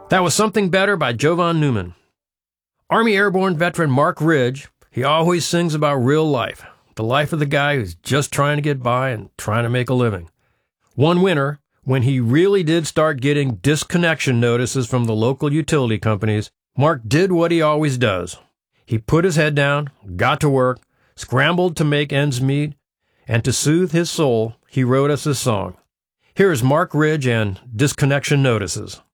That was Something Better by Jovan Newman. Army Airborne veteran Mark Ridge, he always sings about real life, the life of the guy who's just trying to get by and trying to make a living. One winter, when he really did start getting disconnection notices from the local utility companies, Mark did what he always does. He put his head down, got to work, scrambled to make ends meet, and to soothe his soul, he wrote us this song. Here is Mark Ridge and Disconnection Notices.